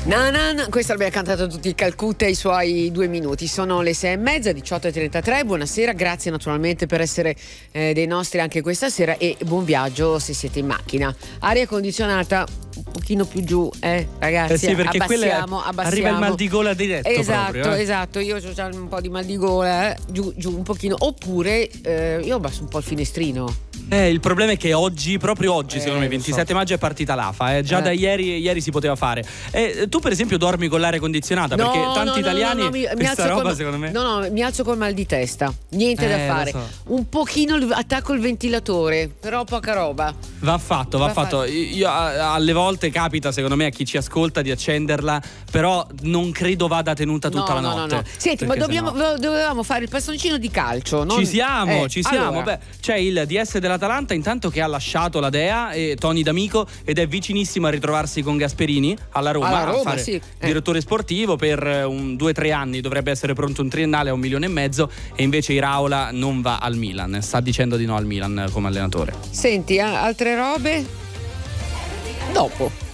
Questa l'abbiamo cantato tutti i Calcutta ai suoi 2 minuti. Sono le 6:30, 18:33. Buonasera, grazie naturalmente per essere dei nostri anche questa sera e buon viaggio se siete in macchina. Aria condizionata un pochino più giù, ragazzi. Sì, perché abbassiamo. arriva il mal di gola diretto. Esatto, proprio, esatto. Io ho già un po' di mal di gola, giù un pochino. Oppure io abbasso un po' il finestrino. Il problema è che proprio oggi, secondo me, 27 maggio è partita l'AFA. Già da ieri si poteva fare. Tu, per esempio, dormi con l'aria condizionata? Perché tanti italiani. Secondo me. No, mi alzo col mal di testa. Niente da fare. So. Un pochino attacco il ventilatore, però poca roba. Va fatto. Io alle volte capita, secondo me, a chi ci ascolta di accenderla, però non credo vada tenuta tutta la notte. No. Senti, ma dovevamo fare il bastoncino di calcio. Ci siamo. Allora. Beh, c'è il DS dell'Atalanta intanto che ha lasciato la Dea e Toni D'Amico ed è vicinissimo a ritrovarsi con Gasperini alla Roma, a fare sì. direttore sportivo per 2-3 anni. Dovrebbe essere pronto un triennale a 1,5 milioni e invece Iraola non va al Milan, sta dicendo di no al Milan come allenatore. Senti, altre robe? Dopo.